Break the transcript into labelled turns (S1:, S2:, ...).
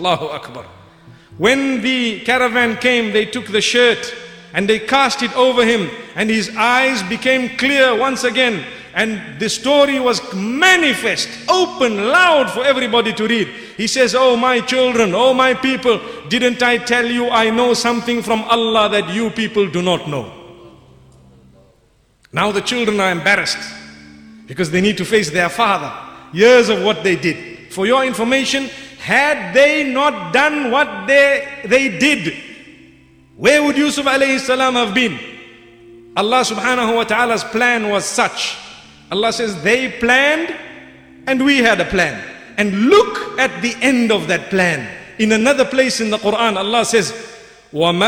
S1: Allahu Akbar. When the caravan came, they took the shirt and they cast it over him, and his eyes became clear once again. And the story was manifest, open, loud for everybody to read. He says, "Oh my children, oh my people, didn't I tell you I know something from Allah that you people do not know?" Now the children are embarrassed because they need to face their father. Years of what they did. For your information, had they not done what they did, where would Yusuf alayhi salam have been? Allah subhanahu wa ta'ala's plan was such. Allah says they planned and we had a plan. And look at the end of that plan. In another place in the Quran, Allah says,